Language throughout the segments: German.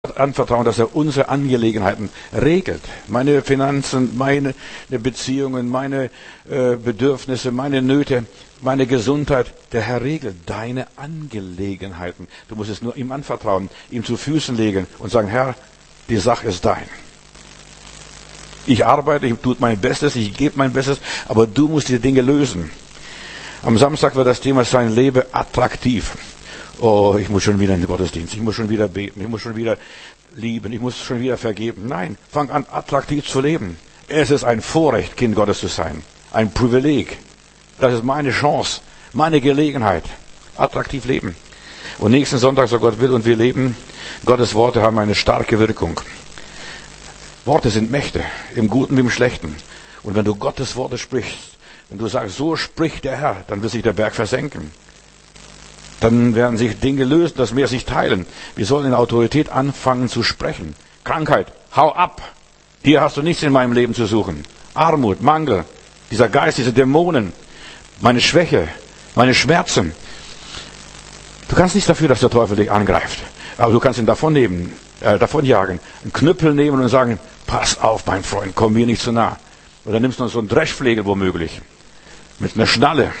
anvertrauen, dass er unsere Angelegenheiten regelt. Meine Finanzen, meine Beziehungen, meine Bedürfnisse, meine Nöte, meine Gesundheit. Der Herr regelt deine Angelegenheiten. Du musst es nur ihm anvertrauen, ihm zu Füßen legen und sagen, Herr, die Sache ist dein. Ich arbeite, ich tue mein Bestes, ich gebe mein Bestes, aber du musst die Dinge lösen. Am Samstag wird das Thema sein, lebe attraktiv. Oh, ich muss schon wieder in den Gottesdienst, ich muss schon wieder beten, ich muss schon wieder lieben, ich muss schon wieder vergeben. Nein, fang an, attraktiv zu leben. Es ist ein Vorrecht, Kind Gottes zu sein. Ein Privileg. Das ist meine Chance, meine Gelegenheit. Attraktiv leben. Und nächsten Sonntag, so Gott will und wir leben, Gottes Worte haben eine starke Wirkung. Worte sind Mächte, im Guten wie im Schlechten. Und wenn du Gottes Worte sprichst, wenn du sagst, so spricht der Herr, dann wird sich der Berg versenken. Dann werden sich Dinge lösen, das Meer sich teilen. Wir sollen in Autorität anfangen zu sprechen. Krankheit, hau ab. Hier hast du nichts in meinem Leben zu suchen. Armut, Mangel, dieser Geist, diese Dämonen, meine Schwäche, meine Schmerzen. Du kannst nichts dafür, dass der Teufel dich angreift. Aber du kannst ihn davonjagen, einen Knüppel nehmen und sagen, pass auf, mein Freund, komm mir nicht zu nah. Oder nimmst du so einen Dreschflegel womöglich. Mit einer Schnalle.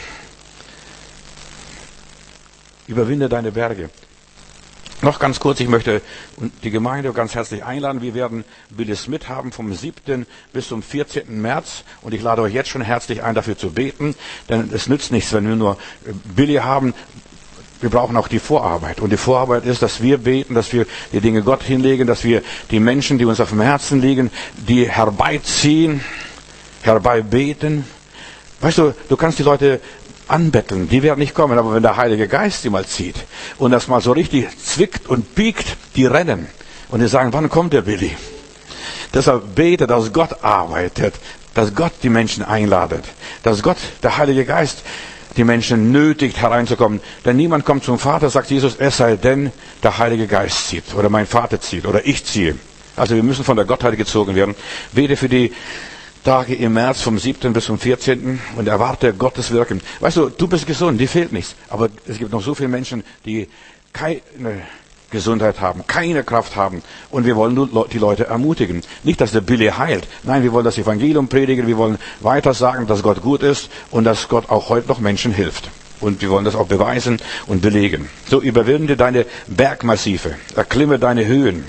Überwinde deine Berge. Noch ganz kurz, ich möchte die Gemeinde ganz herzlich einladen. Wir werden Billy Smith haben vom 7. bis zum 14. März. Und ich lade euch jetzt schon herzlich ein, dafür zu beten. Denn es nützt nichts, wenn wir nur Billy haben. Wir brauchen auch die Vorarbeit. Und die Vorarbeit ist, dass wir beten, dass wir die Dinge Gott hinlegen, dass wir die Menschen, die uns auf dem Herzen liegen, die herbeiziehen, herbeibeten. Weißt du, du kannst die Leute anbetteln, die werden nicht kommen, aber wenn der Heilige Geist sie mal zieht und das mal so richtig zwickt und biegt, die rennen und die sagen, wann kommt der Billy? Deshalb bete, dass Gott arbeitet, dass Gott die Menschen einladet, dass Gott, der Heilige Geist, die Menschen nötigt hereinzukommen, denn niemand kommt zum Vater, sagt Jesus, es sei denn, der Heilige Geist zieht oder mein Vater zieht oder ich ziehe. Also wir müssen von der Gottheit gezogen werden. Bete für die Tage im März vom 7. bis zum 14. und erwarte Gottes Wirken. Weißt du, du bist gesund, dir fehlt nichts. Aber es gibt noch so viele Menschen, die keine Gesundheit haben, keine Kraft haben. Und wir wollen nur die Leute ermutigen. Nicht, dass der Billy heilt. Nein, wir wollen das Evangelium predigen. Wir wollen weiter sagen, dass Gott gut ist und dass Gott auch heute noch Menschen hilft. Und wir wollen das auch beweisen und belegen. So überwinde deine Bergmassive. Erklimme deine Höhen.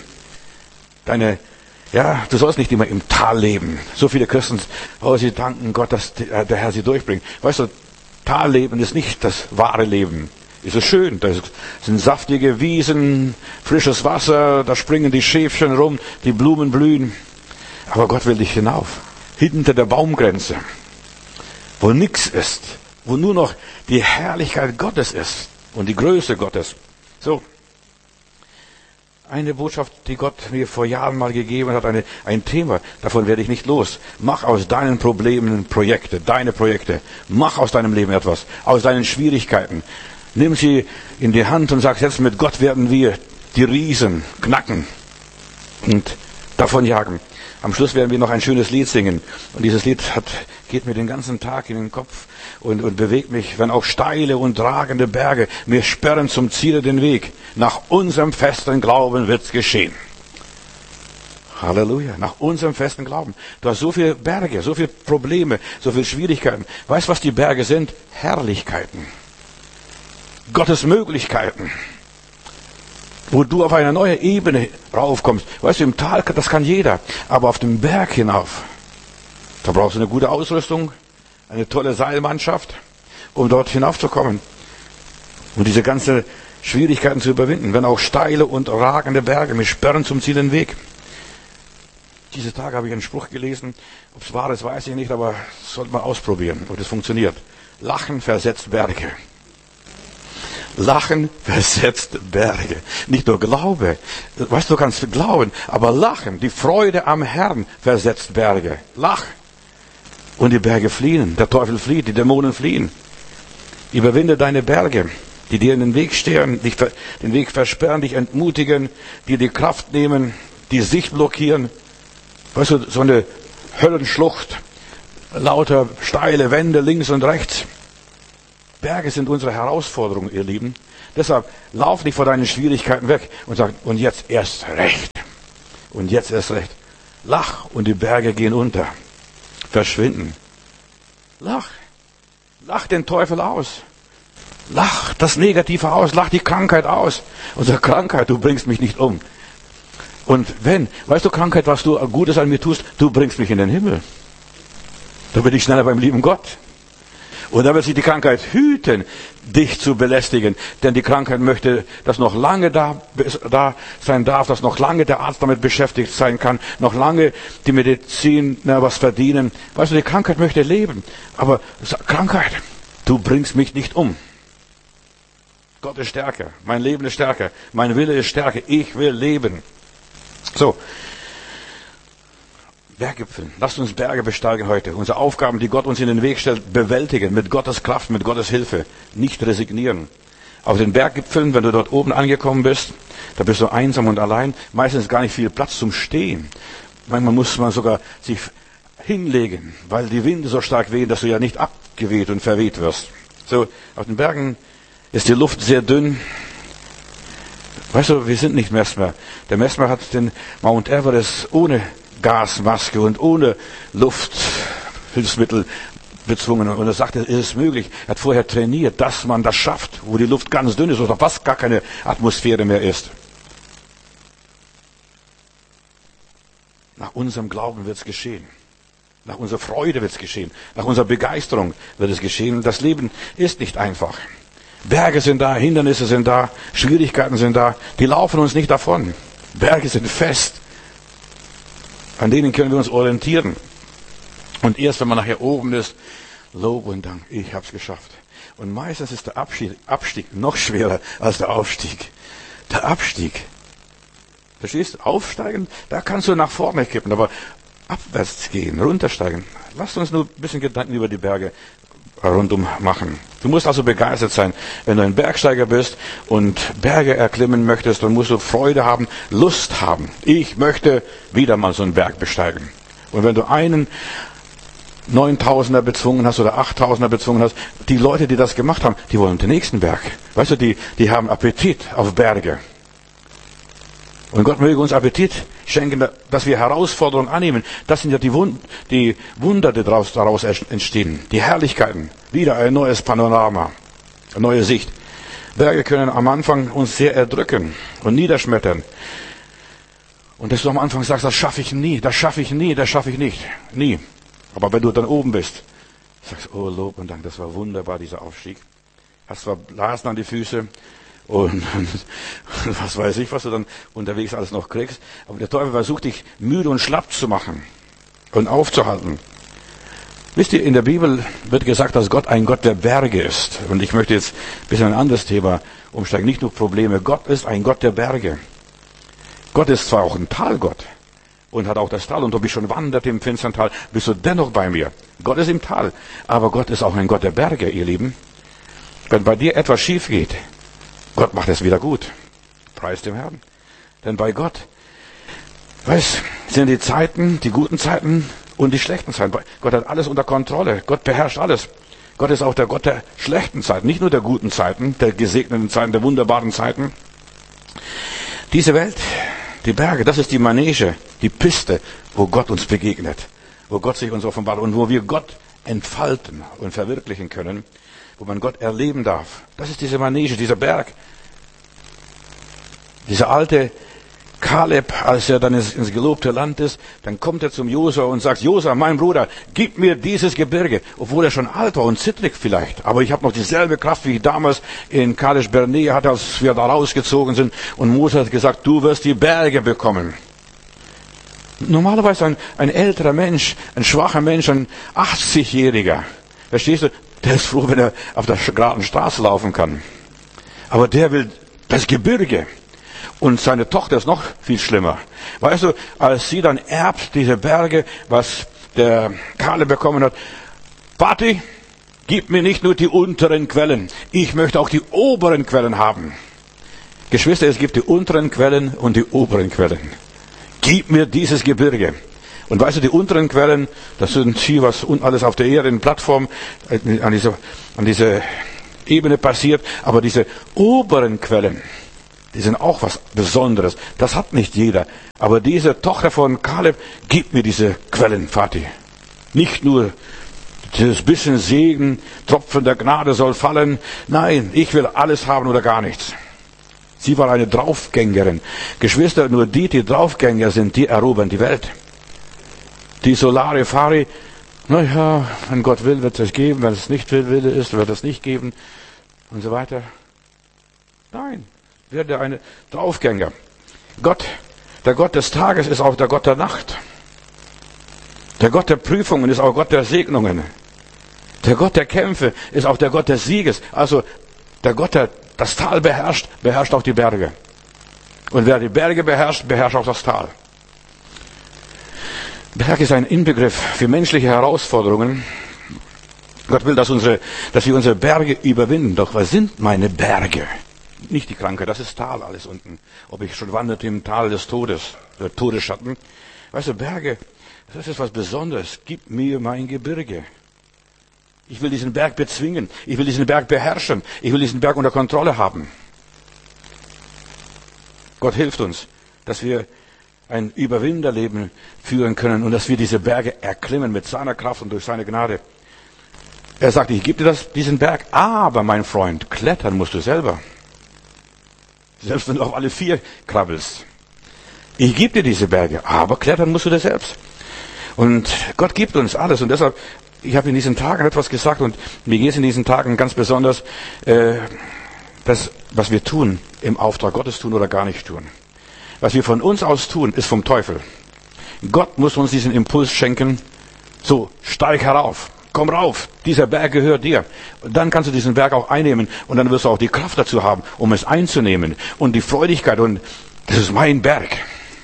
Du sollst nicht immer im Tal leben. So viele Christen, sie danken Gott, dass der Herr sie durchbringt. Weißt du, Talleben ist nicht das wahre Leben. Ist es schön, da sind saftige Wiesen, frisches Wasser, da springen die Schäfchen rum, die Blumen blühen. Aber Gott will dich hinauf, hinter der Baumgrenze, wo nichts ist, wo nur noch die Herrlichkeit Gottes ist und die Größe Gottes. So. Eine Botschaft, die Gott mir vor Jahren mal gegeben hat, ein Thema, davon werde ich nicht los. Mach aus deinen Problemen Projekte, deine Projekte. Mach aus deinem Leben etwas, aus deinen Schwierigkeiten. Nimm sie in die Hand und sag, jetzt mit Gott werden wir die Riesen knacken und davonjagen. Am Schluss werden wir noch ein schönes Lied singen. Und dieses Lied geht mir den ganzen Tag in den Kopf und bewegt mich, wenn auch steile und tragende Berge mir sperren zum Ziele den Weg. Nach unserem festen Glauben wird's geschehen. Halleluja, nach unserem festen Glauben. Du hast so viele Berge, so viele Probleme, so viele Schwierigkeiten. Weißt du, was die Berge sind? Herrlichkeiten. Gottes Möglichkeiten. Wo du auf eine neue Ebene raufkommst. Weißt du, im Tal, das kann jeder. Aber auf dem Berg hinauf, da brauchst du eine gute Ausrüstung, eine tolle Seilmannschaft, um dort hinaufzukommen. Und diese ganzen Schwierigkeiten zu überwinden. Wenn auch steile und ragende Berge mich sperren zum Ziel den Weg. Diese Tage habe ich einen Spruch gelesen. Ob es wahr ist, weiß ich nicht, aber sollte man ausprobieren, ob das funktioniert. Lachen versetzt Berge. Lachen versetzt Berge. Nicht nur Glaube. Weißt du, du kannst glauben, aber Lachen, die Freude am Herrn versetzt Berge. Lach. Und die Berge fliehen. Der Teufel flieht, die Dämonen fliehen. Überwinde deine Berge, die dir in den Weg stehen, den Weg versperren, dich entmutigen, dir die Kraft nehmen, die Sicht blockieren. Weißt du, so eine Höllenschlucht, lauter steile Wände links und rechts. Berge sind unsere Herausforderung, ihr Lieben. Deshalb lauf nicht vor deinen Schwierigkeiten weg und sag, und jetzt erst recht. Und jetzt erst recht. Lach und die Berge gehen unter. Verschwinden. Lach. Lach den Teufel aus. Lach das Negative aus. Lach die Krankheit aus. Und sag, Krankheit, du bringst mich nicht um. Und weißt du, Krankheit, was du Gutes an mir tust, du bringst mich in den Himmel. Da bin ich schneller beim lieben Gott. Und da wird sich die Krankheit hüten, dich zu belästigen. Denn die Krankheit möchte, dass noch lange da sein darf, dass noch lange der Arzt damit beschäftigt sein kann, noch lange die Medizin was verdienen. Weißt du, die Krankheit möchte leben. Aber Krankheit, du bringst mich nicht um. Gott ist stärker, mein Leben ist stärker, mein Wille ist stärker, ich will leben. So, Berggipfel. Lasst uns Berge besteigen heute. Unsere Aufgaben, die Gott uns in den Weg stellt, bewältigen. Mit Gottes Kraft, mit Gottes Hilfe. Nicht resignieren. Auf den Berggipfeln, wenn du dort oben angekommen bist, da bist du einsam und allein. Meistens gar nicht viel Platz zum Stehen. Manchmal muss man sogar sich hinlegen, weil die Winde so stark wehen, dass du ja nicht abgeweht und verweht wirst. So, auf den Bergen ist die Luft sehr dünn. Weißt du, wir sind nicht Messmer. Der Messmer hat den Mount Everest ohne Gasmaske und ohne Lufthilfsmittel bezwungen. Und er sagte, ist es möglich. Er hat vorher trainiert, dass man das schafft, wo die Luft ganz dünn ist oder fast gar keine Atmosphäre mehr ist. Nach unserem Glauben wird es geschehen. Nach unserer Freude wird es geschehen. Nach unserer Begeisterung wird es geschehen. Das Leben ist nicht einfach. Berge sind da, Hindernisse sind da, Schwierigkeiten sind da. Die laufen uns nicht davon. Berge sind fest. An denen können wir uns orientieren. Und erst wenn man nachher oben ist, Lob und Dank, ich habe es geschafft. Und meistens ist der Abstieg noch schwerer als der Aufstieg. Der Abstieg. Verstehst du? Aufsteigen, da kannst du nach vorne kippen, aber abwärts gehen, runtersteigen. Lasst uns nur ein bisschen Gedanken über die Berge rundum machen. Du musst also begeistert sein. Wenn du ein Bergsteiger bist und Berge erklimmen möchtest, dann musst du Freude haben, Lust haben. Ich möchte wieder mal so einen Berg besteigen. Und wenn du einen 9000er bezwungen hast oder 8000er bezwungen hast, die Leute, die das gemacht haben, die wollen den nächsten Berg. Weißt du, die haben Appetit auf Berge. Und Gott möge uns Appetit schenken, dass wir Herausforderungen annehmen. Das sind ja die Wunder, die daraus entstehen. Die Herrlichkeiten. Wieder ein neues Panorama. Eine neue Sicht. Berge können am Anfang uns sehr erdrücken und niederschmettern. Und dass du am Anfang sagst, das schaffe ich nie, das schaffe ich nie, das schaffe ich nicht. Nie. Aber wenn du dann oben bist, sagst oh Lob und Dank, das war wunderbar, dieser Aufstieg. Hast zwar Blasen an die Füße, und was weiß ich, was du dann unterwegs alles noch kriegst. Aber der Teufel versucht dich müde und schlapp zu machen und aufzuhalten. Wisst ihr, in der Bibel wird gesagt, dass Gott ein Gott der Berge ist. Und ich möchte jetzt ein bisschen ein anderes Thema umsteigen. Nicht nur Probleme. Gott ist ein Gott der Berge. Gott ist zwar auch ein Talgott und hat auch das Tal. Und ob ich schon wanderte im finstern Tal, bist du dennoch bei mir. Gott ist im Tal. Aber Gott ist auch ein Gott der Berge, ihr Lieben. Wenn bei dir etwas schief geht, Gott macht es wieder gut. Preis dem Herrn. Denn bei Gott, sind die Zeiten, die guten Zeiten und die schlechten Zeiten. Gott hat alles unter Kontrolle. Gott beherrscht alles. Gott ist auch der Gott der schlechten Zeiten, nicht nur der guten Zeiten, der gesegneten Zeiten, der wunderbaren Zeiten. Diese Welt, die Berge, das ist die Manege, die Piste, wo Gott uns begegnet, wo Gott sich uns offenbart und wo wir Gott entfalten und verwirklichen können, wo man Gott erleben darf. Das ist diese Manege, dieser Berg. Dieser alte Kaleb, als er dann ins gelobte Land ist, dann kommt er zum Josua und sagt, Josua, mein Bruder, gib mir dieses Gebirge, obwohl er schon alt war und zittrig vielleicht. Aber ich habe noch dieselbe Kraft, wie ich damals in Kadesh Barnea hatte, als wir da rausgezogen sind. Und Mose hat gesagt, du wirst die Berge bekommen. Normalerweise ein älterer Mensch, ein schwacher Mensch, ein 80-Jähriger, verstehst du, der ist froh, wenn er auf der geraden Straße laufen kann. Aber der will das Gebirge. Und seine Tochter ist noch viel schlimmer. Weißt du, als sie dann erbt, diese Berge, was der Kaleb bekommen hat, Vati, gib mir nicht nur die unteren Quellen, ich möchte auch die oberen Quellen haben. Geschwister, es gibt die unteren Quellen und die oberen Quellen. Gib mir dieses Gebirge. Und weißt du, die unteren Quellen, das sind hier was und alles auf der Erde, in Plattform, an diese Ebene passiert. Aber diese oberen Quellen, die sind auch was Besonderes. Das hat nicht jeder. Aber diese Tochter von Kaleb, gib mir diese Quellen, Vati. Nicht nur dieses bisschen Segen, Tropfen der Gnade soll fallen. Nein, ich will alles haben oder gar nichts. Sie war eine Draufgängerin. Geschwister, nur die Draufgänger sind, die erobern die Welt. Die Solare-Fari, naja, wenn Gott will, wird es euch geben. Wenn es nicht will ist, wird es nicht geben. Und so weiter. Nein, werde eine Draufgänger. Gott, der Gott des Tages ist auch der Gott der Nacht. Der Gott der Prüfungen ist auch Gott der Segnungen. Der Gott der Kämpfe ist auch der Gott des Sieges. Also der Gott, der das Tal beherrscht, beherrscht auch die Berge. Und wer die Berge beherrscht, beherrscht auch das Tal. Berg ist ein Inbegriff für menschliche Herausforderungen. Gott will, dass wir unsere Berge überwinden. Doch was sind meine Berge? Nicht die Krankheit, das ist Tal alles unten. Ob ich schon wanderte im Tal des Todes, der Todesschatten. Weißt du, Berge, das ist was Besonderes. Gib mir mein Gebirge. Ich will diesen Berg bezwingen. Ich will diesen Berg beherrschen. Ich will diesen Berg unter Kontrolle haben. Gott hilft uns, dass wir ein Überwinderleben führen können und dass wir diese Berge erklimmen mit seiner Kraft und durch seine Gnade. Er sagt, ich gebe dir diesen Berg, aber mein Freund, klettern musst du selber. Selbst wenn du auf alle 4 krabbelst. Ich gebe dir diese Berge, aber klettern musst du das selbst. Und Gott gibt uns alles und deshalb, ich habe in diesen Tagen etwas gesagt und mir geht es in diesen Tagen ganz besonders, das, was wir tun, im Auftrag Gottes tun oder gar nicht tun. Was wir von uns aus tun, ist vom Teufel. Gott muss uns diesen Impuls schenken, so, steig herauf, komm rauf, dieser Berg gehört dir. Und dann kannst du diesen Berg auch einnehmen und dann wirst du auch die Kraft dazu haben, um es einzunehmen und die Freudigkeit und das ist mein Berg.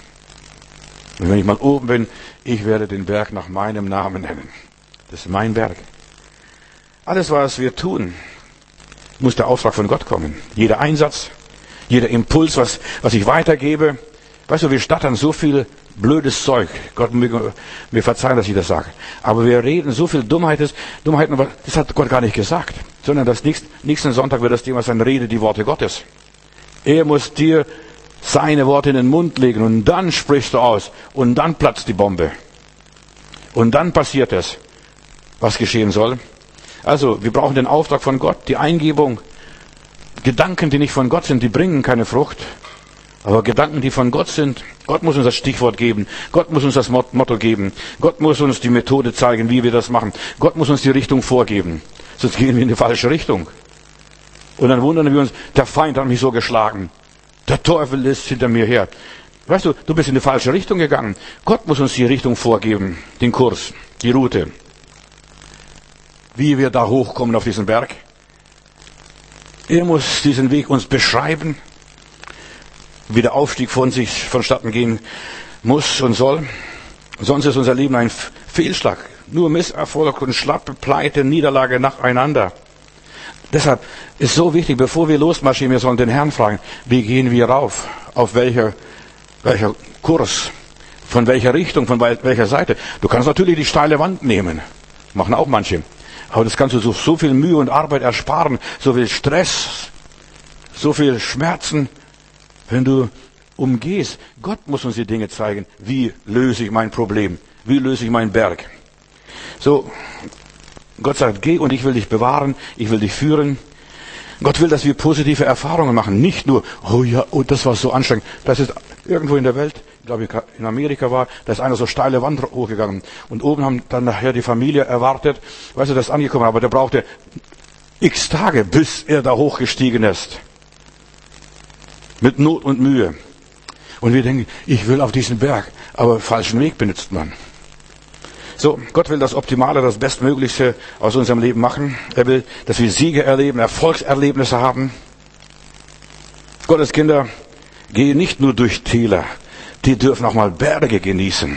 Und wenn ich mal oben bin, ich werde den Berg nach meinem Namen nennen. Das ist mein Berg. Alles, was wir tun, muss der Auftrag von Gott kommen. Jeder Einsatz, jeder Impuls, was ich weitergebe. Weißt du, wir stattern so viel blödes Zeug. Gott möge mir verzeihen, dass ich das sage. Aber wir reden so viel Dummheiten, das hat Gott gar nicht gesagt. Sondern das nächsten Sonntag wird das Thema sein, rede die Worte Gottes. Er muss dir seine Worte in den Mund legen und dann sprichst du aus und dann platzt die Bombe. Und dann passiert es, was geschehen soll. Also, wir brauchen den Auftrag von Gott, die Eingebung. Gedanken, die nicht von Gott sind, die bringen keine Frucht. Aber Gedanken, die von Gott sind, Gott muss uns das Stichwort geben. Gott muss uns das Motto geben. Gott muss uns die Methode zeigen, wie wir das machen. Gott muss uns die Richtung vorgeben. Sonst gehen wir in die falsche Richtung. Und dann wundern wir uns, der Feind hat mich so geschlagen. Der Teufel ist hinter mir her. Weißt du, du bist in die falsche Richtung gegangen. Gott muss uns die Richtung vorgeben, den Kurs, die Route. Wie wir da hochkommen auf diesen Berg. Er muss diesen Weg uns beschreiben, wie der Aufstieg vonstatten gehen muss und soll. Sonst ist unser Leben ein Fehlschlag. Nur Misserfolg und schlappe Pleite, Niederlage nacheinander. Deshalb ist so wichtig, bevor wir losmarschieren, wir sollen den Herrn fragen, wie gehen wir rauf? Auf welcher Kurs? Von welcher Richtung? Von welcher Seite? Du kannst natürlich die steile Wand nehmen. Machen auch manche. Aber das kannst du so viel Mühe und Arbeit ersparen, so viel Stress, so viel Schmerzen, wenn du umgehst. Gott muss uns die Dinge zeigen. Wie löse ich mein Problem? Wie löse ich meinen Berg? So, Gott sagt, geh und ich will dich bewahren, ich will dich führen. Gott will, dass wir positive Erfahrungen machen. Nicht nur, oh ja, oh, das war so anstrengend. Das ist irgendwo in der Welt, ich glaube in Amerika war, da ist einer so steile Wand hochgegangen. Und oben haben dann nachher die Familie erwartet, weißt du, das ist angekommen, aber der brauchte x Tage, bis er da hochgestiegen ist. Mit Not und Mühe. Und wir denken, ich will auf diesen Berg, aber falschen Weg benutzt man. So, Gott will das Optimale, das Bestmöglichste aus unserem Leben machen. Er will, dass wir Siege erleben, Erfolgserlebnisse haben. Gottes Kinder gehen nicht nur durch Täler, die dürfen auch mal Berge genießen.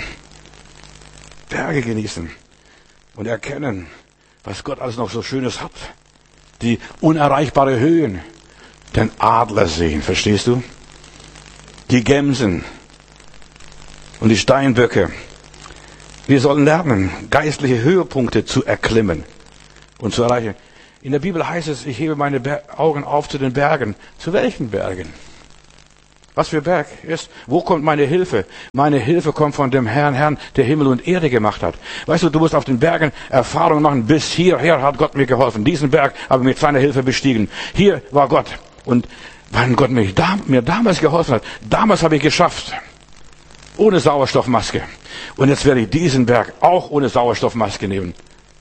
Berge genießen und erkennen, was Gott alles noch so Schönes hat. Die unerreichbare Höhen, den Adler sehen, verstehst du? Die Gämsen und die Steinböcke. Wir sollen lernen, geistliche Höhepunkte zu erklimmen und zu erreichen. In der Bibel heißt es, ich hebe meine Augen auf zu den Bergen. Zu welchen Bergen? Was für Berg ist? Wo kommt meine Hilfe? Meine Hilfe kommt von dem Herrn, der Himmel und Erde gemacht hat. Weißt du, du musst auf den Bergen Erfahrungen machen. Bis hierher hat Gott mir geholfen. Diesen Berg habe ich mit seiner Hilfe bestiegen. Hier war Gott. Und wenn Gott mir damals geholfen hat, damals habe ich geschafft. Ohne Sauerstoffmaske. Und jetzt werde ich diesen Berg auch ohne Sauerstoffmaske nehmen.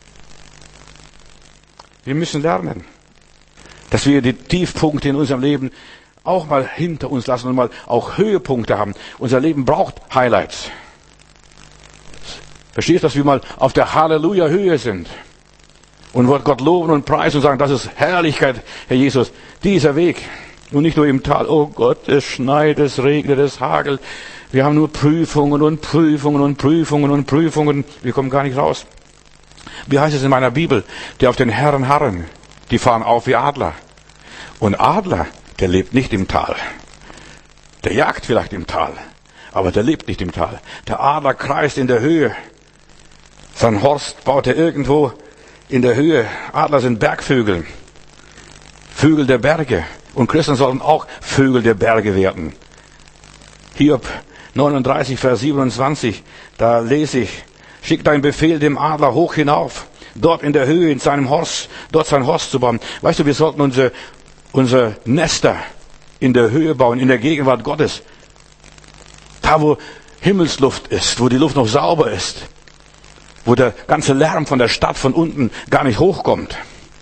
Wir müssen lernen, dass wir die Tiefpunkte in unserem Leben auch mal hinter uns lassen und mal auch Höhepunkte haben. Unser Leben braucht Highlights. Verstehst du, dass wir mal auf der Halleluja-Höhe sind? Und Gott loben und preisen und sagen, das ist Herrlichkeit, Herr Jesus. Dieser Weg. Und nicht nur im Tal. Oh Gott, es schneit, es regnet, es hagelt. Wir haben nur Prüfungen und Prüfungen und Prüfungen und Prüfungen. Wir kommen gar nicht raus. Wie heißt es in meiner Bibel? Die auf den Herren harren, die fahren auf wie Adler. Und Adler, der lebt nicht im Tal. Der jagt vielleicht im Tal, aber der lebt nicht im Tal. Der Adler kreist in der Höhe. Sein Horst baut er irgendwo in der Höhe. Adler sind Bergvögel. Vögel der Berge. Und Christen sollen auch Vögel der Berge werden. Hiob 39, Vers 27, da lese ich, schick deinen Befehl dem Adler hoch hinauf, dort in der Höhe, in seinem Horst, dort sein Horst zu bauen. Weißt du, wir sollten unsere Nester in der Höhe bauen, in der Gegenwart Gottes. Da, wo Himmelsluft ist, wo die Luft noch sauber ist, wo der ganze Lärm von der Stadt von unten gar nicht hochkommt.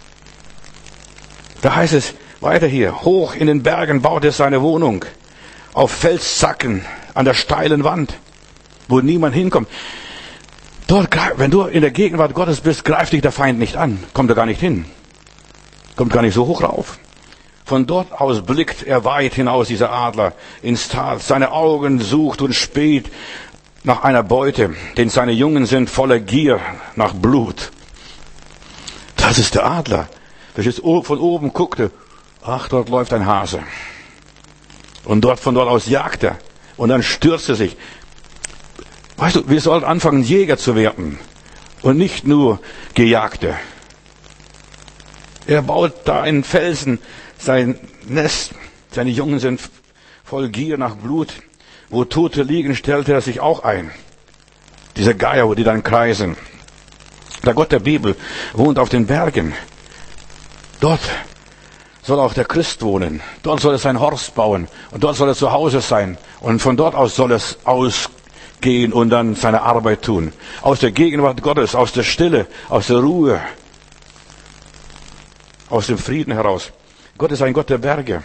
Da heißt es weiter hier, hoch in den Bergen baut er seine Wohnung, auf Felszacken, an der steilen Wand, wo niemand hinkommt. Dort, wenn du in der Gegenwart Gottes bist, greift dich der Feind nicht an, kommt er gar nicht hin, kommt gar nicht so hoch rauf. Von dort aus blickt er weit hinaus, dieser Adler, ins Tal. Seine Augen sucht und späht nach einer Beute, denn seine Jungen sind voller Gier nach Blut. Das ist der Adler. Von oben guckte, ach, dort läuft ein Hase. Und von dort aus jagt er. Und dann stürzt er sich. Weißt du, wir sollten anfangen, Jäger zu werden. Und nicht nur Gejagte. Er baut da einen Felsen, sein Nest. Seine Jungen sind voll Gier nach Blut. Wo Tote liegen, stellt er sich auch ein. Diese Geier, wo die dann kreisen. Der Gott der Bibel wohnt auf den Bergen. Dort soll auch der Christ wohnen. Dort soll er sein Horst bauen. Und dort soll er zu Hause sein. Und von dort aus soll es ausgehen und dann seine Arbeit tun. Aus der Gegenwart Gottes, aus der Stille, aus der Ruhe, aus dem Frieden heraus. Gott ist ein Gott der Berge.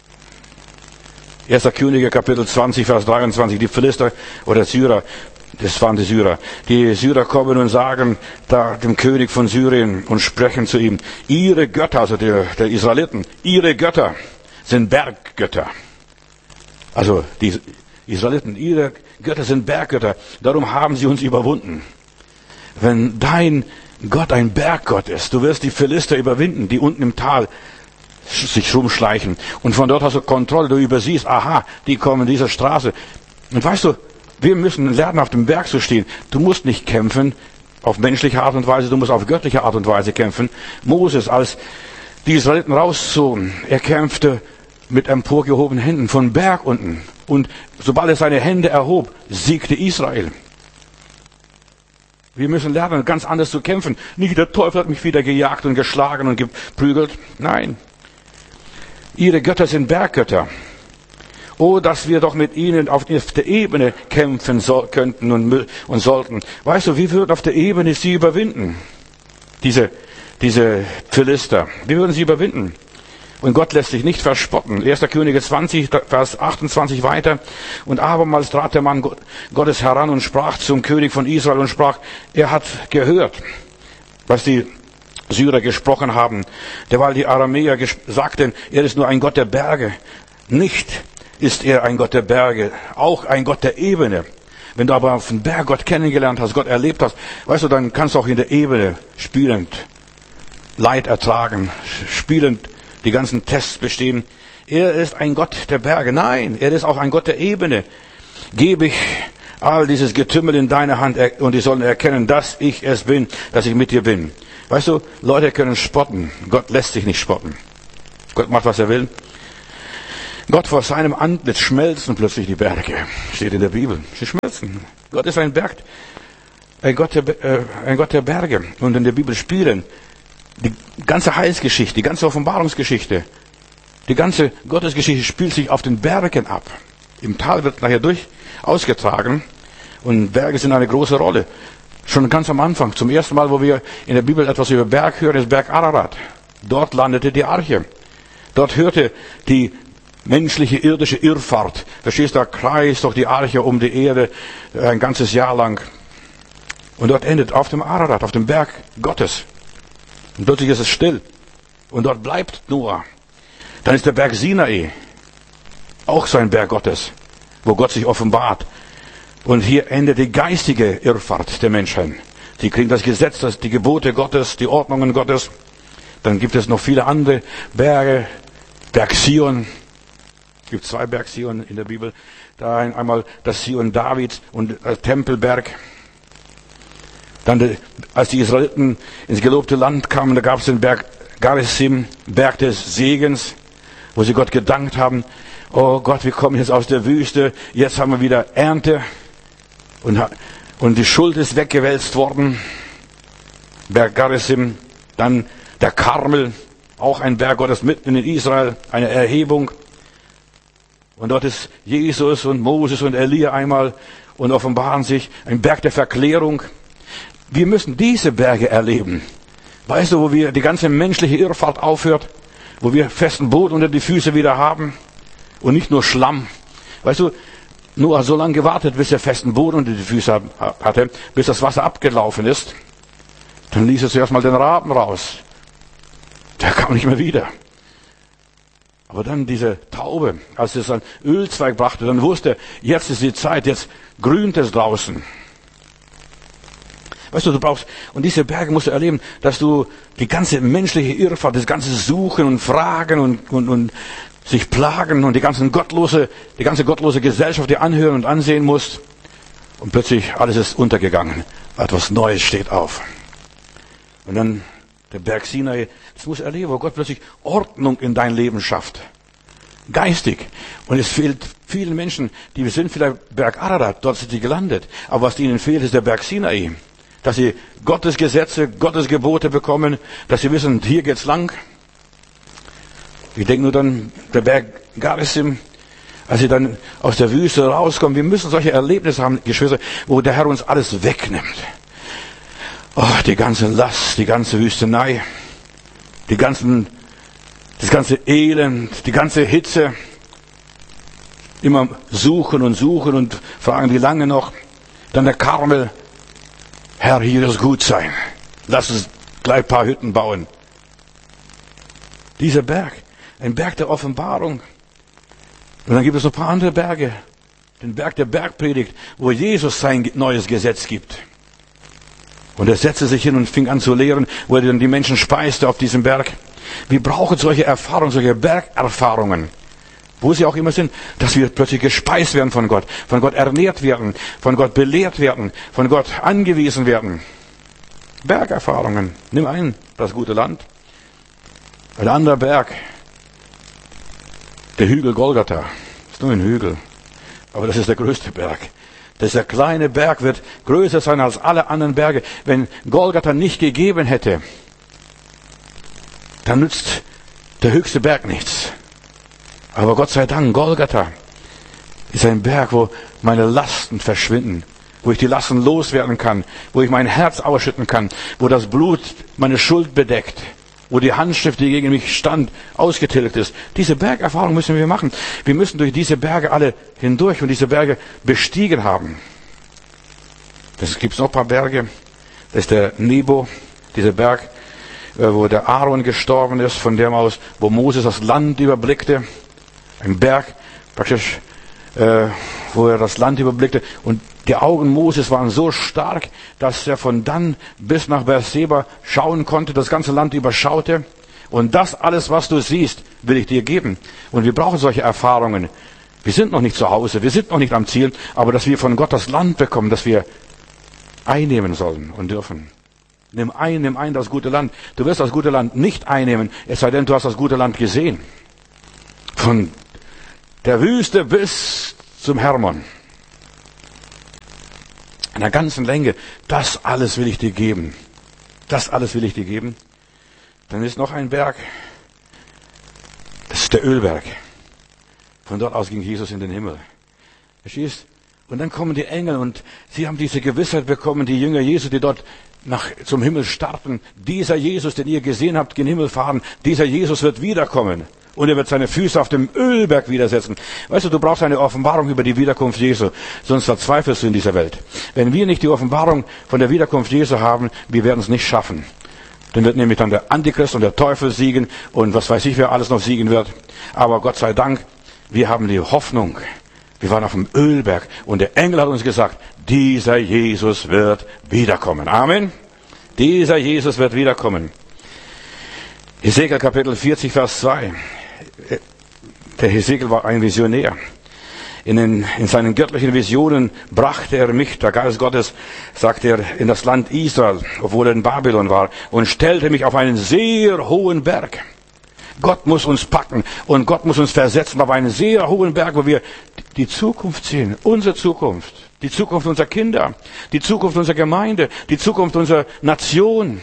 1. Könige, Kapitel 20, Vers 23. Die Philister oder Syrer, das waren die Syrer. Die Syrer kommen und sagen da dem König von Syrien und sprechen zu ihm, ihre Götter, also der Israeliten, ihre Götter sind Berggötter. Also die Israeliten, ihre Götter sind Berggötter. Darum haben sie uns überwunden. Wenn dein Gott ein Berggott ist, du wirst die Philister überwinden, die unten im Tal sich rumschleichen. Und von dort hast du Kontrolle, du übersiehst, aha, die kommen dieser Straße. Und weißt du, wir müssen lernen, auf dem Berg zu stehen. Du musst nicht kämpfen auf menschliche Art und Weise, du musst auf göttliche Art und Weise kämpfen. Moses, als die Israeliten rauszogen, er kämpfte mit emporgehobenen Händen von Berg unten. Und sobald er seine Hände erhob, siegte Israel. Wir müssen lernen, ganz anders zu kämpfen. Nicht der Teufel hat mich wieder gejagt und geschlagen und geprügelt. Nein. Ihre Götter sind Berggötter. Oh, dass wir doch mit ihnen auf der Ebene kämpfen könnten und sollten. Weißt du, wir würden auf der Ebene sie überwinden. Diese Philister. Wir würden sie überwinden. Und Gott lässt sich nicht verspotten. 1. Könige 20, Vers 28 weiter. Und abermals trat der Mann Gottes heran und sprach zum König von Israel und sprach, er hat gehört, was die Syrer gesprochen haben. Derweil die Aramäer sagten, er ist nur ein Gott der Berge. Nicht ist er ein Gott der Berge, auch ein Gott der Ebene. Wenn du aber auf dem Berg Gott kennengelernt hast, Gott erlebt hast, weißt du, dann kannst du auch in der Ebene spielend Leid ertragen, spielend die ganzen Tests bestehen. Er ist ein Gott der Berge. Nein, er ist auch ein Gott der Ebene. Gebe ich all dieses Getümmel in deine Hand und die sollen erkennen, dass ich es bin, dass ich mit dir bin. Weißt du, Leute können spotten. Gott lässt sich nicht spotten. Gott macht, was er will. Gott, vor seinem Antlitz schmelzen plötzlich die Berge. Steht in der Bibel. Sie schmelzen. Gott ist ein Gott der Berge. Und in der Bibel spielen die ganze Heilsgeschichte, die ganze Offenbarungsgeschichte, die ganze Gottesgeschichte spielt sich auf den Bergen ab. Im Tal wird nachher ausgetragen. Und Berge sind eine große Rolle. Schon ganz am Anfang, zum ersten Mal, wo wir in der Bibel etwas über Berg hören, ist Berg Ararat. Dort landete die Arche. Dort hörte die menschliche, irdische Irrfahrt. Verstehst du, da kreist doch die Arche um die Erde ein ganzes Jahr lang. Und dort endet auf dem Ararat, auf dem Berg Gottes. Und plötzlich ist es still. Und dort bleibt Noah. Dann ist der Berg Sinai. Auch so ein Berg Gottes, wo Gott sich offenbart. Und hier endet die geistige Irrfahrt der Menschen. Sie kriegen das Gesetz, die Gebote Gottes, die Ordnungen Gottes. Dann gibt es noch viele andere Berge. Berg Sion. Es gibt 2 Berg Sion in der Bibel. Da einmal das Sion Davids und der Tempelberg. Dann, als die Israeliten ins gelobte Land kamen, da gab es den Berg Garizim, Berg des Segens, wo sie Gott gedankt haben. Oh Gott, wir kommen jetzt aus der Wüste, jetzt haben wir wieder Ernte. Und die Schuld ist weggewälzt worden. Berg Garizim, dann der Karmel, auch ein Berg Gottes mitten in Israel, eine Erhebung. Und dort ist Jesus und Moses und Elia einmal und offenbaren sich, ein Berg der Verklärung. Wir müssen diese Berge erleben. Weißt du, wo wir die ganze menschliche Irrfahrt aufhört? Wo wir festen Boden unter die Füße wieder haben und nicht nur Schlamm. Weißt du, Noah so lange gewartet, bis er festen Boden unter die Füße hatte, bis das Wasser abgelaufen ist. Dann ließ er zuerst mal den Raben raus. Der kam nicht mehr wieder. Aber dann diese Taube, als es ein Ölzweig brachte, dann wusste er, jetzt ist die Zeit, jetzt grünt es draußen. Weißt du, und diese Berge musst du erleben, dass du die ganze menschliche Irrfahrt, das ganze Suchen und Fragen und sich plagen und die ganze gottlose Gesellschaft dir anhören und ansehen musst. Und plötzlich alles ist untergegangen. Etwas Neues steht auf. Und dann der Berg Sinai, das muss erleben, wo Gott plötzlich Ordnung in dein Leben schafft. Geistig. Und es fehlt vielen Menschen, die sind vielleicht Berg Ararat, dort sind sie gelandet. Aber was ihnen fehlt, ist der Berg Sinai. Dass sie Gottes Gesetze, Gottes Gebote bekommen, dass sie wissen, hier geht's lang. Ich denke nur dann, der Berg Garizim, als sie dann aus der Wüste rauskommen. Wir müssen solche Erlebnisse haben, Geschwister, wo der Herr uns alles wegnimmt. Oh, die ganze Last, die ganze Wüstenei, das ganze Elend, die ganze Hitze. Immer suchen und fragen, wie lange noch. Dann der Karmel. Herr, hier ist gut sein. Lass uns gleich ein paar Hütten bauen. Dieser Berg, ein Berg der Offenbarung. Und dann gibt es noch ein paar andere Berge. Den Berg der Bergpredigt, wo Jesus sein neues Gesetz gibt. Und er setzte sich hin und fing an zu lehren, wo er dann die Menschen speiste auf diesem Berg. Wir brauchen solche Erfahrungen, solche Bergerfahrungen, wo sie auch immer sind, dass wir plötzlich gespeist werden von Gott ernährt werden, von Gott belehrt werden, von Gott angewiesen werden. Bergerfahrungen. Nimm ein, das gute Land. Ein anderer Berg, der Hügel Golgatha. Das ist nur ein Hügel, aber das ist der größte Berg. Dieser kleine Berg wird größer sein als alle anderen Berge. Wenn Golgatha nicht gegeben hätte, dann nützt der höchste Berg nichts. Aber Gott sei Dank, Golgatha ist ein Berg, wo meine Lasten verschwinden, wo ich die Lasten loswerden kann, wo ich mein Herz ausschütten kann, wo das Blut meine Schuld bedeckt, wo die Handschrift, die gegen mich stand, ausgetilgt ist. Diese Bergerfahrung müssen wir machen. Wir müssen durch diese Berge alle hindurch und diese Berge bestiegen haben. Es gibt noch ein paar Berge. Das ist der Nebo, dieser Berg, wo der Aaron gestorben ist, von dem aus, wo Moses das Land überblickte. Ein Berg, praktisch, wo er das Land überblickte. Und die Augen Moses waren so stark, dass er von dann bis nach Beerseba schauen konnte, das ganze Land überschaute. Und das alles, was du siehst, will ich dir geben. Und wir brauchen solche Erfahrungen. Wir sind noch nicht zu Hause, wir sind noch nicht am Ziel, aber dass wir von Gott das Land bekommen, das wir einnehmen sollen und dürfen. Nimm ein das gute Land. Du wirst das gute Land nicht einnehmen, es sei denn, du hast das gute Land gesehen. Von der Wüste bis zum Hermon. In der ganzen Länge. Das alles will ich dir geben. Das alles will ich dir geben. Dann ist noch ein Berg. Das ist der Ölberg. Von dort aus ging Jesus in den Himmel. Verstehst? Und dann kommen die Engel und sie haben diese Gewissheit bekommen, die Jünger Jesu, die dort zum Himmel starten. Dieser Jesus, den ihr gesehen habt, gen Himmel fahren, dieser Jesus wird wiederkommen. Und er wird seine Füße auf dem Ölberg widersetzen. Weißt du, du brauchst eine Offenbarung über die Wiederkunft Jesu, sonst verzweifelst du in dieser Welt. Wenn wir nicht die Offenbarung von der Wiederkunft Jesu haben, wir werden es nicht schaffen. Dann wird nämlich dann der Antichrist und der Teufel siegen und was weiß ich, wer alles noch siegen wird. Aber Gott sei Dank, wir haben die Hoffnung. Wir waren auf dem Ölberg und der Engel hat uns gesagt, dieser Jesus wird wiederkommen. Amen. Dieser Jesus wird wiederkommen. Hesekiel Kapitel 40, Vers 2. Der Hesekiel war ein Visionär. In seinen göttlichen Visionen brachte er mich, der Geist Gottes, sagt er, in das Land Israel, obwohl er in Babylon war, und stellte mich auf einen sehr hohen Berg. Gott muss uns packen und Gott muss uns versetzen auf einen sehr hohen Berg, wo wir die Zukunft sehen, unsere Zukunft, die Zukunft unserer Kinder, die Zukunft unserer Gemeinde, die Zukunft unserer Nation.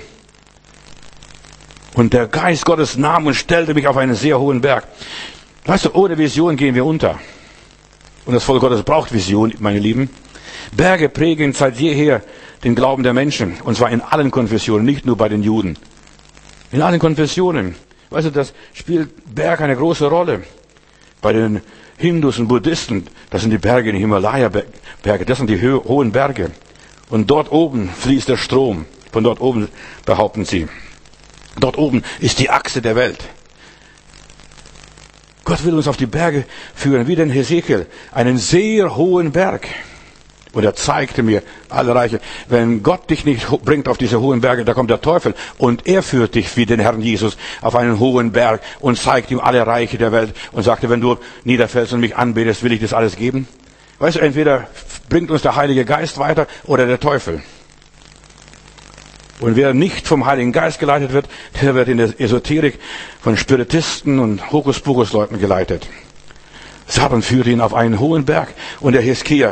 Und der Geist Gottes nahm und stellte mich auf einen sehr hohen Berg. Weißt du, ohne Vision gehen wir unter. Und das Volk Gottes braucht Vision, meine Lieben. Berge prägen seit jeher den Glauben der Menschen. Und zwar in allen Konfessionen, nicht nur bei den Juden. In allen Konfessionen. Weißt du, das spielt Berg eine große Rolle. Bei den Hindus und Buddhisten, das sind die Berge, die Himalaya-Berge, das sind die hohen Berge. Und dort oben fließt der Strom. Von dort oben behaupten sie. Dort oben ist die Achse der Welt. Gott will uns auf die Berge führen, wie den Hesekiel, einen sehr hohen Berg. Und er zeigte mir alle Reiche, wenn Gott dich nicht bringt auf diese hohen Berge, da kommt der Teufel und er führt dich wie den Herrn Jesus auf einen hohen Berg und zeigt ihm alle Reiche der Welt und sagte, wenn du niederfällst und mich anbetest, will ich das alles geben. Weißt du, entweder bringt uns der Heilige Geist weiter oder der Teufel. Und wer nicht vom Heiligen Geist geleitet wird, der wird in der Esoterik von Spiritisten und Hokuspokus-Leuten geleitet. Satan führte ihn auf einen hohen Berg und der Hesekiel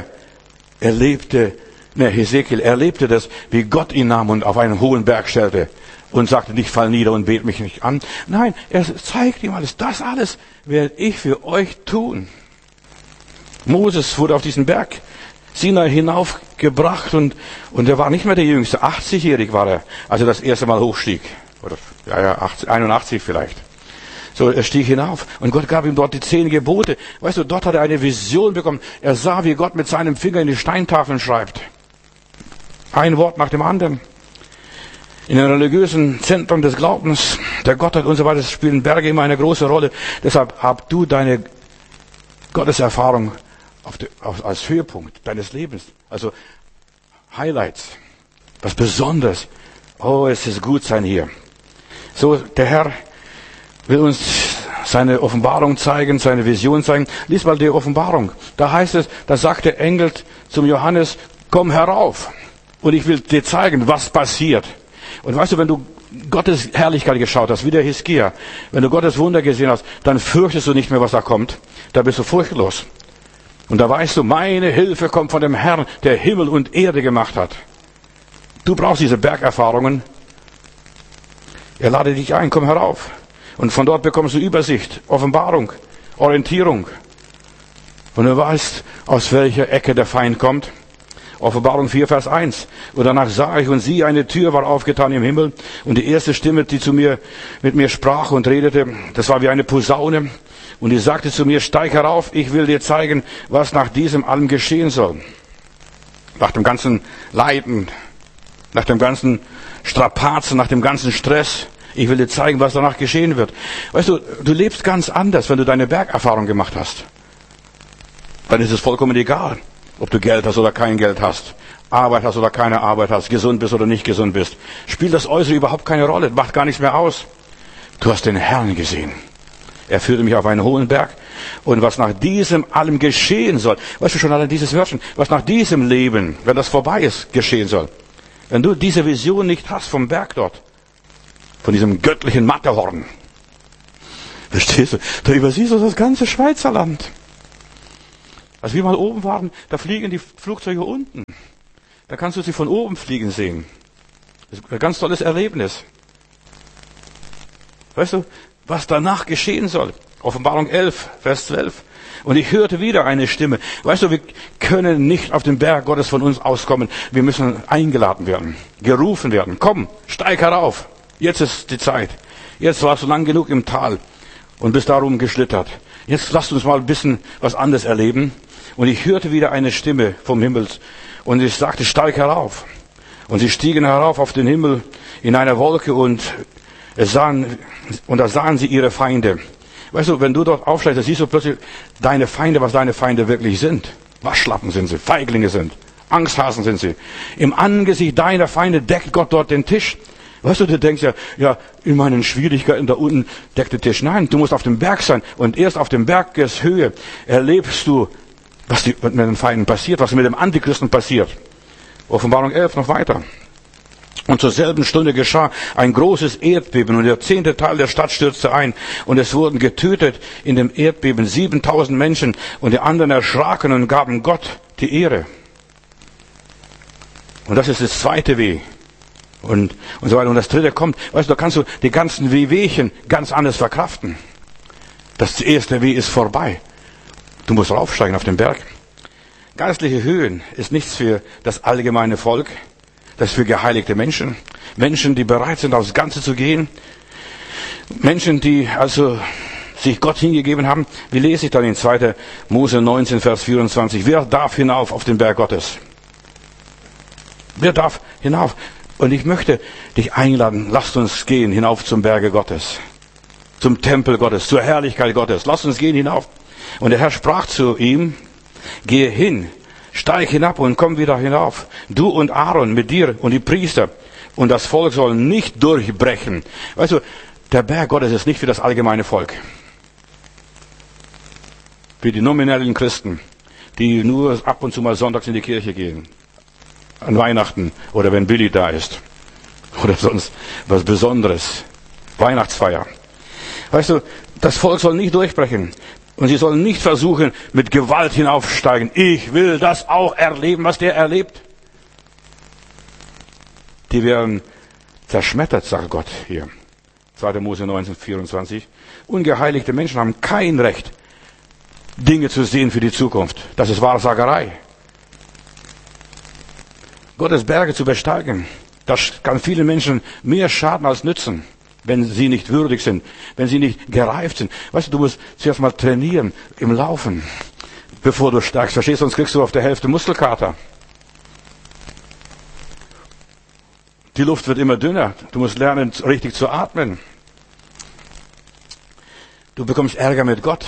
erlebte das, wie Gott ihn nahm und auf einen hohen Berg stellte und sagte, nicht fall nieder und bet mich nicht an. Nein, er zeigt ihm alles. Das alles werde ich für euch tun. Moses wurde auf diesen Berg Sinai hinaufgebracht und er war nicht mehr der Jüngste. 80-jährig war er, als er das erste Mal hochstieg. Oder, 81 vielleicht. So, er stieg hinauf und Gott gab ihm dort die 10 Gebote. Weißt du, dort hat er eine Vision bekommen. Er sah, wie Gott mit seinem Finger in die Steintafeln schreibt. Ein Wort nach dem anderen. In den religiösen Zentren des Glaubens, der Gottheit und so weiter, spielen Berge immer eine große Rolle. Deshalb hab du deine Gotteserfahrung als Höhepunkt deines Lebens. Also Highlights. Was Besonderes. Oh, es ist gut sein hier. So, der Herr will uns seine Offenbarung zeigen, seine Vision zeigen. Lies mal die Offenbarung. Da heißt es, da sagt der Engel zum Johannes, komm herauf. Und ich will dir zeigen, was passiert. Und weißt du, wenn du Gottes Herrlichkeit geschaut hast, wie der Hiskia, wenn du Gottes Wunder gesehen hast, dann fürchtest du nicht mehr, was da kommt. Da bist du furchtlos. Und da weißt du, meine Hilfe kommt von dem Herrn, der Himmel und Erde gemacht hat. Du brauchst diese Bergerfahrungen. Er lade dich ein, komm herauf. Und von dort bekommst du Übersicht, Offenbarung, Orientierung. Und du weißt, aus welcher Ecke der Feind kommt. Offenbarung 4, Vers 1. Und danach sah ich und siehe, eine Tür war aufgetan im Himmel. Und die erste Stimme, die mit mir sprach und redete, das war wie eine Posaune. Und die sagte zu mir, steig herauf, ich will dir zeigen, was nach diesem allem geschehen soll. Nach dem ganzen Leiden, nach dem ganzen Strapazen, nach dem ganzen Stress. Ich will dir zeigen, was danach geschehen wird. Weißt du, du lebst ganz anders, wenn du deine Bergerfahrung gemacht hast. Dann ist es vollkommen egal, ob du Geld hast oder kein Geld hast, Arbeit hast oder keine Arbeit hast, gesund bist oder nicht gesund bist. Spielt das Äußere überhaupt keine Rolle, macht gar nichts mehr aus. Du hast den Herrn gesehen. Er führte mich auf einen hohen Berg. Und was nach diesem allem geschehen soll, weißt du schon allein dieses Wörtchen, was nach diesem Leben, wenn das vorbei ist, geschehen soll. Wenn du diese Vision nicht hast vom Berg dort, von diesem göttlichen Matterhorn, verstehst du, da übersiehst du das ganze Schweizerland. Als wir mal oben waren, da fliegen die Flugzeuge unten. Da kannst du sie von oben fliegen sehen. Das ist ein ganz tolles Erlebnis. Weißt du, was danach geschehen soll? Offenbarung 11, Vers 12. Und ich hörte wieder eine Stimme. Weißt du, wir können nicht auf den Berg Gottes von uns auskommen. Wir müssen eingeladen werden, gerufen werden. Komm, steig herauf. Jetzt ist die Zeit. Jetzt warst du lang genug im Tal und bist darum geschlittert. Jetzt lasst uns mal ein bisschen was anderes erleben. Und ich hörte wieder eine Stimme vom Himmel. Und ich sagte, steig herauf. Und sie stiegen herauf auf den Himmel in einer Wolke und da sahen sie ihre Feinde. Weißt du, wenn du dort aufsteigst, dann siehst du plötzlich deine Feinde, was deine Feinde wirklich sind. Waschlappen sind sie, Feiglinge sind, Angsthasen sind sie. Im Angesicht deiner Feinde deckt Gott dort den Tisch. Weißt du denkst ja, in meinen Schwierigkeiten da unten deckt der Tisch. Nein, du musst auf dem Berg sein und erst auf dem Bergeshöhe erlebst du, was mit den Feinden passiert, was mit dem Antichristen passiert. Offenbarung 11 noch weiter. Und zur selben Stunde geschah ein großes Erdbeben und der 10. Teil der Stadt stürzte ein und es wurden getötet in dem Erdbeben 7000 Menschen und die anderen erschraken und gaben Gott die Ehre. Und das ist das zweite Weh. Und so weiter. Und das dritte kommt, weißt du, da kannst du die ganzen Wehwehchen ganz anders verkraften. Das erste Weh ist vorbei. Du musst raufsteigen auf den Berg. Geistliche Höhen ist nichts für das allgemeine Volk. Das ist für geheiligte Menschen. Menschen, die bereit sind, aufs Ganze zu gehen. Menschen, die also sich Gott hingegeben haben. Wie lese ich dann in 2. Mose 19, Vers 24? Wer darf hinauf auf den Berg Gottes? Wer darf hinauf? Und ich möchte dich einladen, lasst uns gehen hinauf zum Berge Gottes. Zum Tempel Gottes, zur Herrlichkeit Gottes. Lasst uns gehen hinauf. Und der Herr sprach zu ihm, gehe hin, steig hinab und komm wieder hinauf. Du und Aaron mit dir und die Priester. Und das Volk soll nicht durchbrechen. Weißt du, der Berg Gottes ist nicht für das allgemeine Volk. Für die nominellen Christen, die nur ab und zu mal sonntags in die Kirche gehen. An Weihnachten oder wenn Billy da ist. Oder sonst was Besonderes. Weihnachtsfeier. Weißt du, das Volk soll nicht durchbrechen. Und sie sollen nicht versuchen, mit Gewalt hinaufsteigen. Ich will das auch erleben, was der erlebt. Die werden zerschmettert, sagt Gott hier. 2. Mose 19, 24. Ungeheiligte Menschen haben kein Recht, Dinge zu sehen für die Zukunft. Das ist Wahrsagerei. Gottes Berge zu besteigen, das kann vielen Menschen mehr schaden als nützen. Wenn sie nicht würdig sind, wenn sie nicht gereift sind. Weißt du, du musst zuerst mal trainieren im Laufen, bevor du steigst. Verstehst du, sonst kriegst du auf der Hälfte Muskelkater. Die Luft wird immer dünner. Du musst lernen, richtig zu atmen. Du bekommst Ärger mit Gott.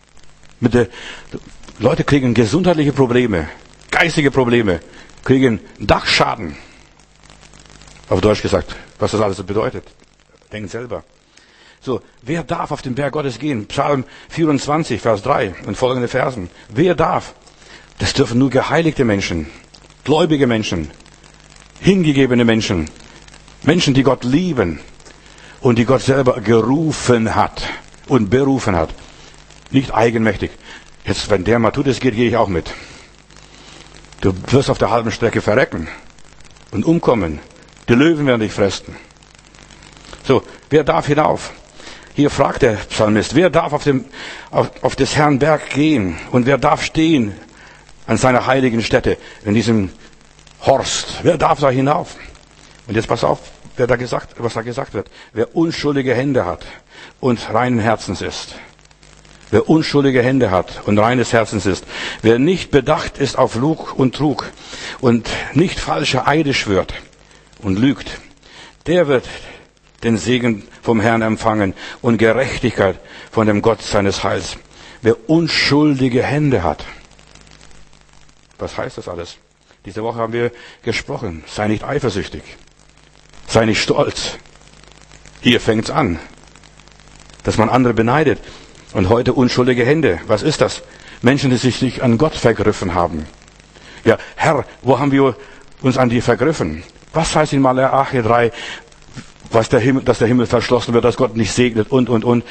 Leute kriegen gesundheitliche Probleme, geistige Probleme, kriegen Dachschaden. Auf Deutsch gesagt, was das alles bedeutet. Denkt selber. So, wer darf auf den Berg Gottes gehen? Psalm 24, Vers 3 und folgende Versen. Wer darf? Das dürfen nur geheiligte Menschen, gläubige Menschen, hingegebene Menschen, Menschen, die Gott lieben und die Gott selber gerufen hat und berufen hat. Nicht eigenmächtig. Jetzt, wenn der mal tut, es geht, gehe ich auch mit. Du wirst auf der halben Strecke verrecken und umkommen. Die Löwen werden dich fressen. So, wer darf hinauf? Hier fragt der Psalmist, wer darf auf des Herrn Berg gehen? Und wer darf stehen an seiner heiligen Stätte, in diesem Horst? Wer darf da hinauf? Und jetzt pass auf, was da gesagt wird. Wer unschuldige Hände hat und reinen Herzens ist. Wer unschuldige Hände hat und reines Herzens ist. Wer nicht bedacht ist auf Lug und Trug und nicht falsche Eide schwört und lügt, der wird den Segen vom Herrn empfangen und Gerechtigkeit von dem Gott seines Heils. Wer unschuldige Hände hat. Was heißt das alles? Diese Woche haben wir gesprochen. Sei nicht eifersüchtig. Sei nicht stolz. Hier fängt's an, dass man andere beneidet. Und heute unschuldige Hände. Was ist das? Menschen, die sich nicht an Gott vergriffen haben. Ja, Herr, wo haben wir uns an dir vergriffen? Was heißt in Malachi 3, dass der Himmel verschlossen wird, dass Gott nicht segnet und,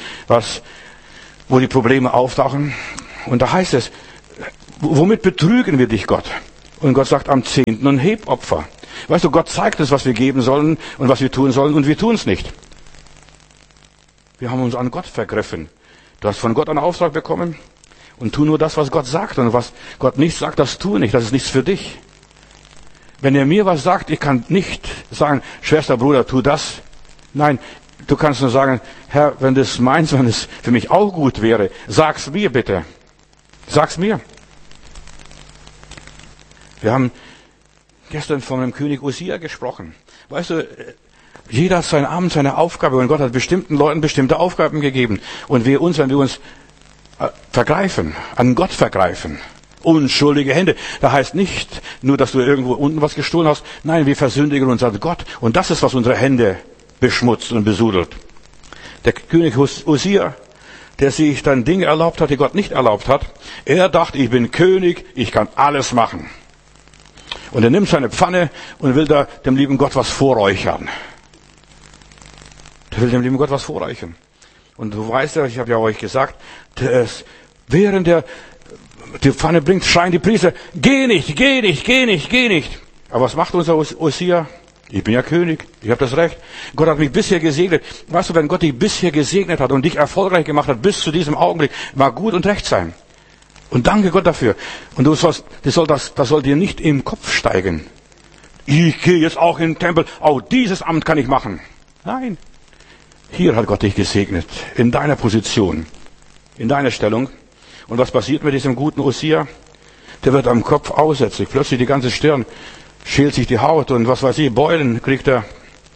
wo die Probleme auftauchen? Und da heißt es, womit betrügen wir dich, Gott? Und Gott sagt, am 10. und Hebopfer. Weißt du, Gott zeigt uns, was wir geben sollen und was wir tun sollen, und wir tun es nicht. Wir haben uns an Gott vergriffen. Du hast von Gott einen Auftrag bekommen und tu nur das, was Gott sagt. Und was Gott nicht sagt, das tu nicht. Das ist nichts für dich. Wenn er mir was sagt, ich kann nicht sagen, Schwester, Bruder, tu das. Nein, du kannst nur sagen, Herr, wenn das meinst, wenn es für mich auch gut wäre, sag's mir bitte. Sag's mir. Wir haben gestern von dem König Usia gesprochen. Weißt du, jeder hat sein Amt, seine Aufgabe, und Gott hat bestimmten Leuten bestimmte Aufgaben gegeben. Und wenn wir uns vergreifen, an Gott vergreifen, unschuldige Hände, da heißt nicht nur, dass du irgendwo unten was gestohlen hast. Nein, wir versündigen uns an Gott. Und das ist, was unsere Hände beschmutzt und besudelt. Der König Usia, der sich dann Dinge erlaubt hat, die Gott nicht erlaubt hat, er dachte, ich bin König, ich kann alles machen. Und er nimmt seine Pfanne und will da dem lieben Gott was vorräuchern. Der will dem lieben Gott was vorreichen. Und du weißt ja, ich habe ja euch gesagt, während er die Pfanne bringt, schreien die Priester, geh nicht, geh nicht, geh nicht, geh nicht. Aber was macht unser Usia? Ich bin ja König, ich habe das Recht. Gott hat mich bisher gesegnet. Weißt du, wenn Gott dich bisher gesegnet hat und dich erfolgreich gemacht hat, bis zu diesem Augenblick, mag gut und recht sein. Und danke Gott dafür. Und das soll dir nicht im Kopf steigen. Ich gehe jetzt auch in den Tempel, auch dieses Amt kann ich machen. Nein. Hier hat Gott dich gesegnet, in deiner Position, in deiner Stellung. Und was passiert mit diesem guten Usia? Der wird am Kopf aussätzig, plötzlich die ganze Stirn schält sich die Haut und was weiß ich, Beulen kriegt er,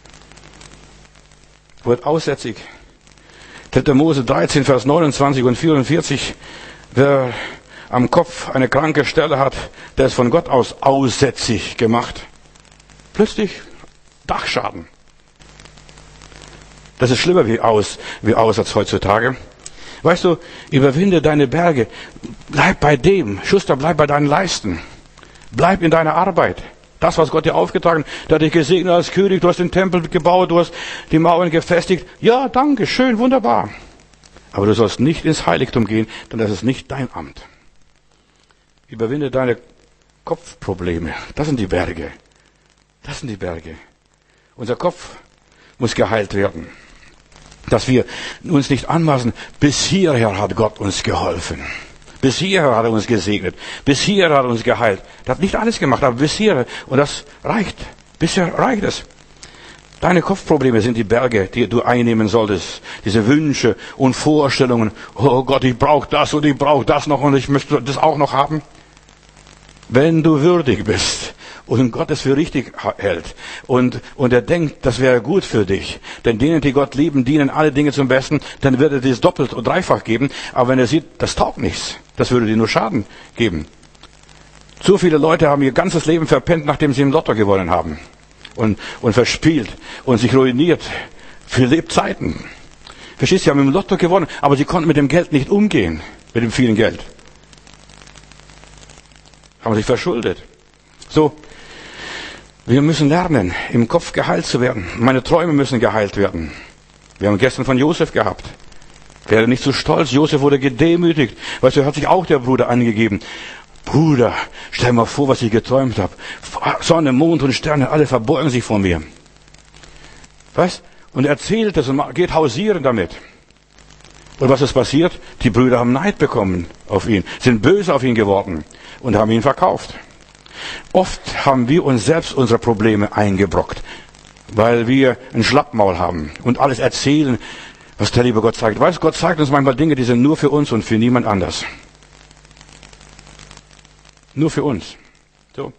wird aussätzig. 3. Mose 13, Vers 29 und 44, wer am Kopf eine kranke Stelle hat, der ist von Gott aus aussätzig gemacht. Plötzlich Dachschaden. Das ist schlimmer wie Aussatz heutzutage. Weißt du, überwinde deine Berge. Bleib bei dem. Schuster, bleib bei deinen Leisten. Bleib in deiner Arbeit. Das, was Gott dir aufgetragen hat, der hat dich gesegnet als König, du hast den Tempel gebaut, du hast die Mauern gefestigt. Ja, danke, schön, wunderbar. Aber du sollst nicht ins Heiligtum gehen, denn das ist nicht dein Amt. Überwinde deine Kopfprobleme. Das sind die Berge. Das sind die Berge. Unser Kopf muss geheilt werden. Dass wir uns nicht anmaßen, bis hierher hat Gott uns geholfen. Bis hierher hat er uns gesegnet. Bis hierher hat er uns geheilt. Er hat nicht alles gemacht, aber bis hierher. Und das reicht. Bisher reicht es. Deine Kopfprobleme sind die Berge, die du einnehmen solltest. Diese Wünsche und Vorstellungen. Oh Gott, ich brauche das und ich brauche das noch und ich möchte das auch noch haben. Wenn du würdig bist und Gott es für richtig hält und er denkt, das wäre gut für dich, denn denen, die Gott lieben, dienen alle Dinge zum Besten, dann wird er dir das doppelt und dreifach geben. Aber wenn er sieht, das taugt nichts, das würde dir nur Schaden geben. So viele Leute haben ihr ganzes Leben verpennt, nachdem sie im Lotto gewonnen haben und verspielt und sich ruiniert für Lebzeiten. Verstehst du, sie haben im Lotto gewonnen, aber sie konnten mit dem Geld nicht umgehen, mit dem vielen Geld. Haben sich verschuldet. So, wir müssen lernen, im Kopf geheilt zu werden. Meine Träume müssen geheilt werden. Wir haben gestern von Josef gehabt. Wäre nicht so stolz. Josef wurde gedemütigt. Weißt du, hat sich auch der Bruder angegeben. Bruder, stell mal vor, was ich geträumt habe. Sonne, Mond und Sterne, alle verbeugen sich vor mir. Weißt? Und er erzählt es und geht hausieren damit. Und was ist passiert? Die Brüder haben Neid bekommen auf ihn, sind böse auf ihn geworden und haben ihn verkauft. Oft haben wir uns selbst unsere Probleme eingebrockt, weil wir ein Schlappmaul haben und alles erzählen, was der liebe Gott sagt. Weißt du, Gott sagt uns manchmal Dinge, die sind nur für uns und für niemand anders. Nur für uns. So.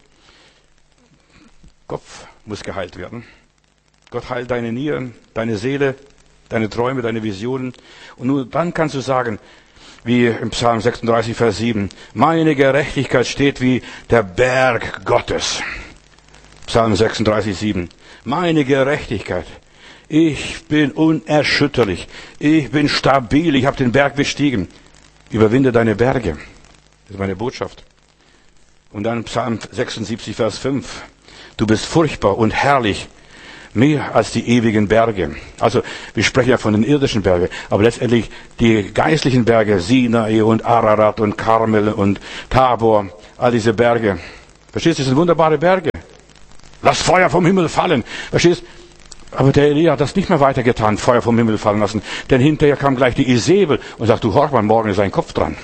Kopf muss geheilt werden. Gott heilt deine Nieren, deine Seele, deine Träume, deine Visionen. Und nur dann kannst du sagen, wie im Psalm 36, Vers 7, meine Gerechtigkeit steht wie der Berg Gottes. Psalm 36, 7. Meine Gerechtigkeit. Ich bin unerschütterlich. Ich bin stabil. Ich habe den Berg bestiegen. Überwinde deine Berge. Das ist meine Botschaft. Und dann Psalm 76, Vers 5. Du bist furchtbar und herrlich, mehr als die ewigen Berge. Also, wir sprechen ja von den irdischen Bergen, aber letztendlich die geistlichen Berge, Sinai und Ararat und Karmel und Tabor, all diese Berge. Verstehst du, das sind wunderbare Berge. Lass Feuer vom Himmel fallen. Verstehst du? Aber der Elia hat das nicht mehr weitergetan, Feuer vom Himmel fallen lassen. Denn hinterher kam gleich die Isabel und sagt, du horch mal, morgen ist ein Kopf dran.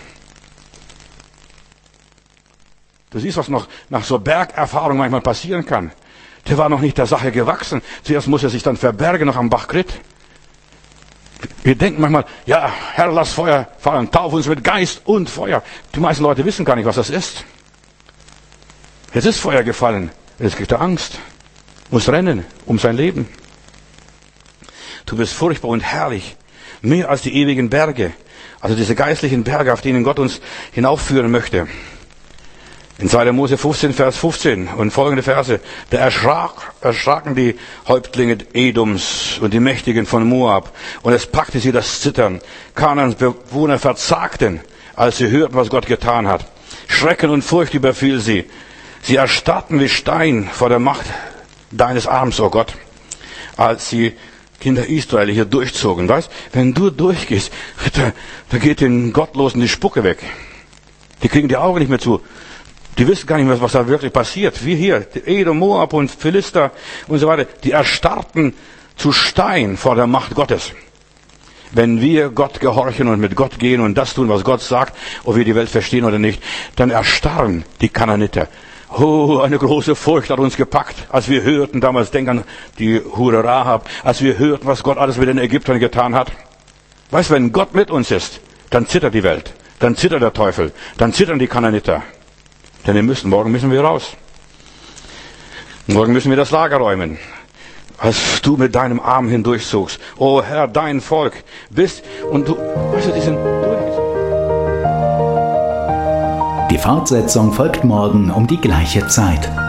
Du siehst, was noch nach so Bergerfahrung manchmal passieren kann. Der war noch nicht der Sache gewachsen. Zuerst muss er sich dann verbergen, noch am Bach Krit. Wir denken manchmal, ja, Herr, lass Feuer fallen, tauf uns mit Geist und Feuer. Die meisten Leute wissen gar nicht, was das ist. Jetzt ist Feuer gefallen. Jetzt kriegt er Angst. Muss rennen um sein Leben. Du bist furchtbar und herrlich. Mehr als die ewigen Berge. Also diese geistlichen Berge, auf denen Gott uns hinaufführen möchte. In 2. Mose 15, Vers 15 und folgende Verse. Da erschraken die Häuptlinge Edoms und die Mächtigen von Moab. Und es packte sie das Zittern. Kanaans Bewohner verzagten, als sie hörten, was Gott getan hat. Schrecken und Furcht überfiel sie. Sie erstarrten wie Stein vor der Macht deines Arms, oh Gott, als die Kinder Israel hier durchzogen. Weißt, wenn du durchgehst, da geht den Gottlosen die Spucke weg. Die kriegen die Augen nicht mehr zu. Die wissen gar nicht mehr, was da wirklich passiert. Wir hier, Edom, Moab und Philister und so weiter, die erstarrten zu Stein vor der Macht Gottes. Wenn wir Gott gehorchen und mit Gott gehen und das tun, was Gott sagt, ob wir die Welt verstehen oder nicht, dann erstarren die Kanaaniter. Oh, eine große Furcht hat uns gepackt, als wir hörten, damals denk an die Hure Rahab, als wir hörten, was Gott alles mit den Ägyptern getan hat. Weißt du, wenn Gott mit uns ist, dann zittert die Welt, dann zittert der Teufel, dann zittern die Kanaaniter. Denn morgen müssen wir raus. Morgen müssen wir das Lager räumen. Als du mit deinem Arm hindurchzogst, oh Herr, dein Volk bist, und du, weißt du, die sind durch. Die Fortsetzung folgt morgen um die gleiche Zeit.